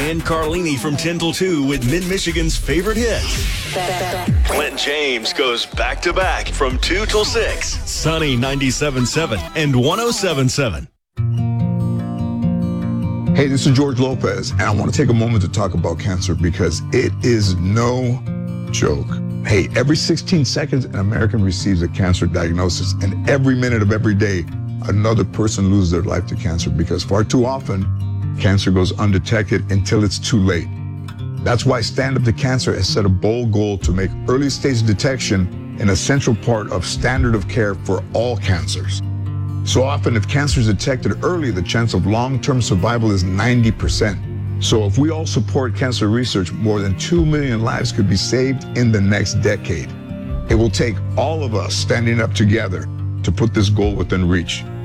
and Carlini from 10 till 2 with Mid-Michigan's favorite hits. Clint James goes back-to-back from 2 till 6. Sunny 97.7 and 107.7. Hey, this is George Lopez, and I want to take a moment to talk about cancer because it is no joke. Hey, every 16 seconds, an American receives a cancer diagnosis, and every minute of every day, another person loses their life to cancer because far too often, cancer goes undetected until it's too late. That's why Stand Up to Cancer has set a bold goal to make early stage detection an essential part of standard of care for all cancers. So often, if cancer is detected early, the chance of long-term survival is 90%. So if we all support cancer research, more than 2 million lives could be saved in the next decade. It will take all of us standing up together to put this goal within reach.